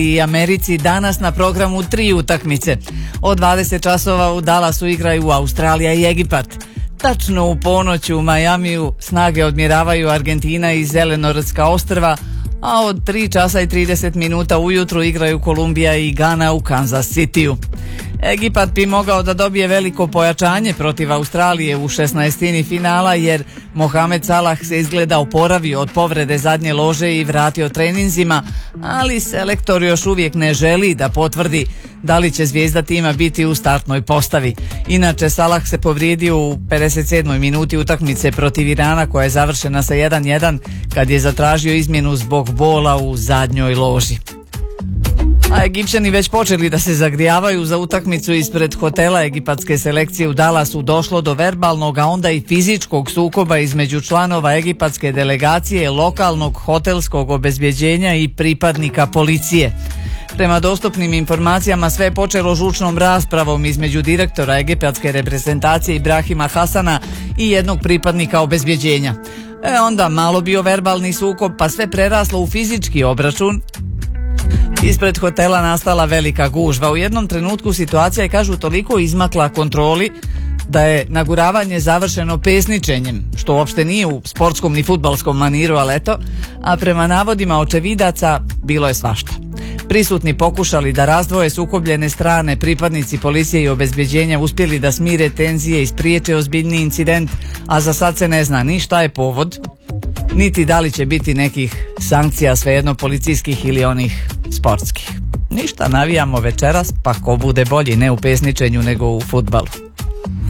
i Americi danas na programu 3 utakmice. Od 20 časova u Dallasu igraju Australija i Egipat. Tačno u ponoć u Majamiju snage odmjeravaju Argentina i Zelenortska ostrva, a od 3 časa i 30 minuta ujutru igraju Kolumbija i Gana u Kansas Cityu. Egipat bi mogao da dobije veliko pojačanje protiv Australije u 16. finala jer Mohamed Salah se izgleda oporavio od povrede zadnje lože i vratio treninzima, ali selektor još uvijek ne želi da potvrdi da li će zvijezda tima biti u startnoj postavi. Inače, Salah se povrijedio u 57. minuti utakmice protiv Irana koja je završena sa 1-1 kad je zatražio izmjenu zbog bola u zadnjoj loži. A Egipćani već počeli da se zagrijavaju za utakmicu ispred hotela egipatske selekcije u Dallasu. Došlo do verbalnog, a onda i fizičkog sukoba između članova egipatske delegacije, lokalnog hotelskog obezbjeđenja i pripadnika policije. Prema dostupnim informacijama sve je počelo žučnom raspravom između direktora egipatske reprezentacije Ibrahima Hasana i jednog pripadnika obezbjeđenja. Onda malo bio verbalni sukob, pa sve preraslo u fizički obračun. Ispred hotela nastala velika gužva. U jednom trenutku situacija je, kažu, toliko izmakla kontroli da je naguravanje završeno pesničenjem, što uopšte nije u sportskom ni fudbalskom maniru, ali eto, a prema navodima očevidaca bilo je svašta. Prisutni pokušali da razdvoje sukobljene strane, pripadnici policije i obezbjeđenja uspjeli da smire tenzije i spriječe ozbiljni incident, a za sad se ne zna ni šta je povod, niti da li će biti nekih sankcija, svejedno policijskih ili onih sportskih. Ništa, navijamo večeras, pa ko bude bolji, ne u pesničenju nego u fudbalu.